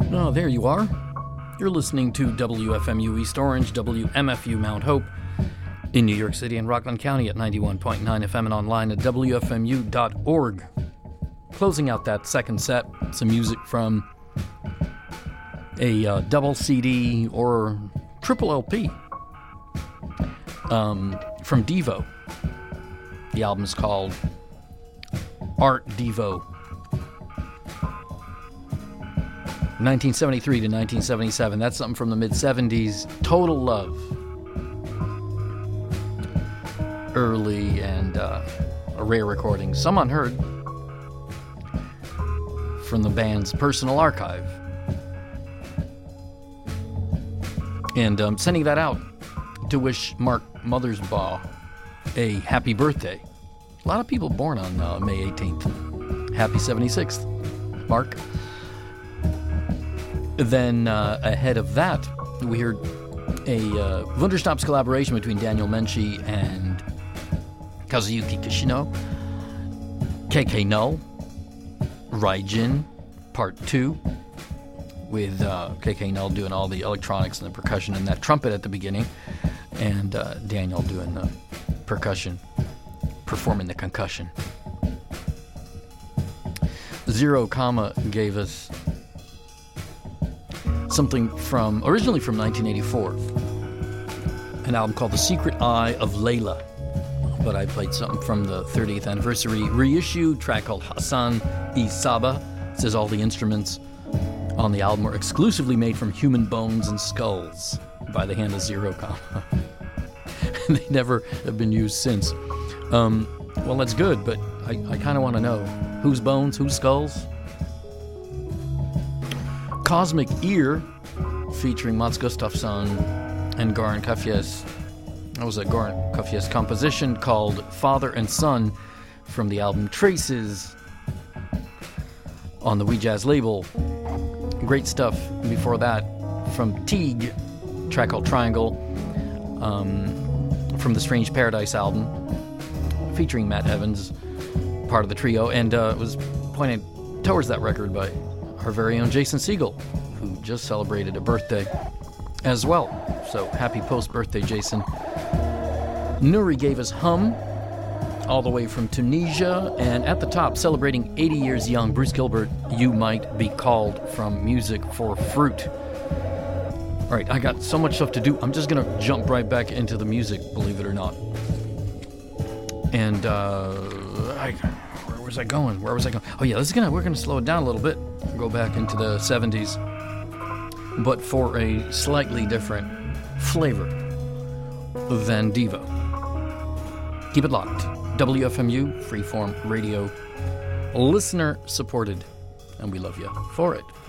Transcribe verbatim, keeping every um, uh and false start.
Oh, there you are. You're listening to W F M U East Orange, W M F U Mount Hope in New York City and Rockland County at ninety-one point nine F M and online at W F M U dot org. Closing out that second set, some music from a uh, double C D or triple L P um, from Devo. The album is called Art Devo. nineteen seventy-three to nineteen seventy-seven. That's something from the mid-seventies. Total Love. Early and uh, a rare recording. Some unheard from the band's personal archive. And um, sending that out to wish Mark Mothersbaugh a happy birthday. A lot of people born on uh, May eighteenth. Happy seventy-sixth, Mark. Then uh, ahead of that, we heard a uh, Wunderstops collaboration between Daniel Menchi and Kazuyuki Kishino. K K Null, Raijin, Part two, with uh, K K Null doing all the electronics and the percussion and that trumpet at the beginning, and uh, Daniel doing the percussion, performing the concussion. Zero Comma gave us something from, originally from nineteen eighty-four, an album called The Secret Eye of Layla, but I played something from the thirtieth anniversary reissue, track called Hassan E Saba. It says all the instruments on the album were exclusively made from human bones and skulls by the hand of Zero Comma. They never have been used since. Um, well, that's good, but I, I kind of want to know whose bones, whose skulls? Cosmic Ear, featuring Mats Gustafsson and Goran Kafjes. That was a Goran Kafjes composition called Father and Son from the album Traces on the We Jazz label. Great stuff before that from Teague, track called Triangle, um, from the Strange Paradise album, featuring Matt Evans, part of the trio, and uh, it was pointed towards that record by our very own Jason Segel, who just celebrated a birthday as well. So happy post-birthday, Jason. Nuri gave us Hum, all the way from Tunisia, and at the top, celebrating eighty years young, Bruce Gilbert, You Might Be Called, from Music for Fruit. All right, I got so much stuff to do. I'm just going to jump right back into the music, believe it or not. And, uh, I, where was I going? Where was I going? Oh, yeah, this is gonna, we're going to slow it down a little bit. Go back into the seventies, but for a slightly different flavor than Devo. Keep it locked. W F M U, Freeform Radio, listener supported, and we love you for it.